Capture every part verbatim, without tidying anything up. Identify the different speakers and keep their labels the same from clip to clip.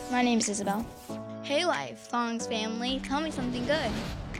Speaker 1: My name is Isabel. Hey, Life Songs family, tell me something good.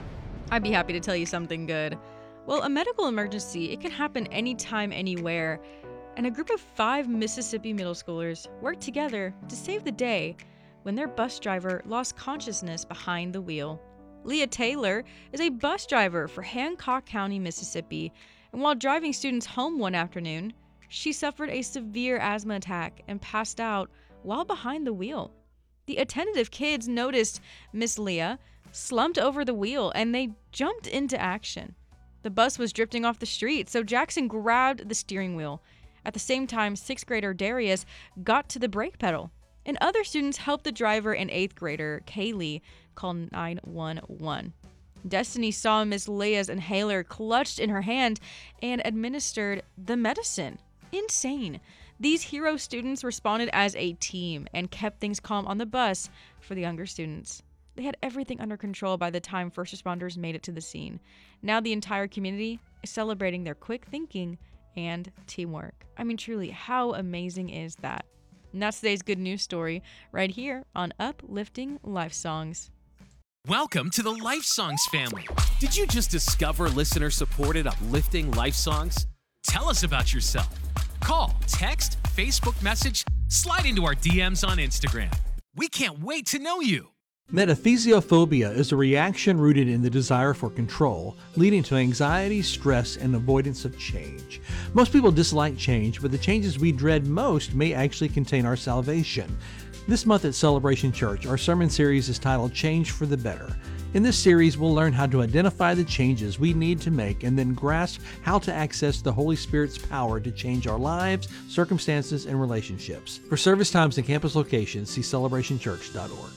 Speaker 2: I'd be happy to tell you something good. Well, a medical emergency, it can happen anytime, anywhere. And a group of five Mississippi middle schoolers worked together to save the day when their bus driver lost consciousness behind the wheel. Leah Taylor is a bus driver for Hancock County, Mississippi, and while driving students home one afternoon, she suffered a severe asthma attack and passed out while behind the wheel. The attentive kids noticed Miss Leah slumped over the wheel and they jumped into action. The bus was drifting off the street, so Jackson grabbed the steering wheel. At the same time, sixth grader Darius got to the brake pedal, and other students helped the driver and eighth grader Kaylee call nine one one. Destiny saw Miss Leah's inhaler clutched in her hand and administered the medicine. Insane. These hero students responded as a team and kept things calm on the bus for the younger students. They had everything under control by the time first responders made it to the scene. Now the entire community is celebrating their quick thinking and teamwork. I mean, truly, how amazing is that? And that's today's good news story right here on Uplifting Life Songs.
Speaker 3: Welcome to the Life Songs family. Did you just discover listener-supported Uplifting Life Songs? Tell us about yourself. Call, text, Facebook message, slide into our D Ms on Instagram. We can't wait to know you.
Speaker 4: Metathesiophobia is a reaction rooted in the desire for control, leading to anxiety, stress, and avoidance of change. Most people dislike change, but the changes we dread most may actually contain our salvation. This month at Celebration Church, our sermon series is titled Change for the Better. In this series, we'll learn how to identify the changes we need to make and then grasp how to access the Holy Spirit's power to change our lives, circumstances, and relationships. For service times and campus locations, see celebration church dot org.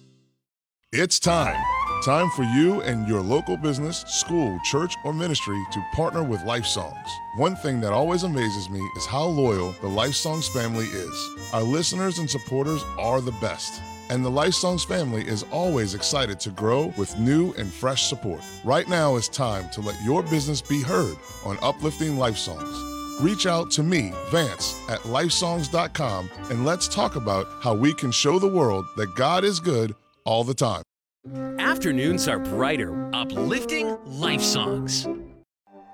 Speaker 5: It's time. Time for you and your local business, school, church, or ministry to partner with Life Songs. One thing that always amazes me is how loyal the Life Songs family is. Our listeners and supporters are the best. And the Life Songs family is always excited to grow with new and fresh support. Right now is time to let your business be heard on Uplifting Life Songs. Reach out to me, Vance, at life songs dot com, and let's talk about how we can show the world that God is good all the time.
Speaker 3: Afternoons are brighter, uplifting Life Songs.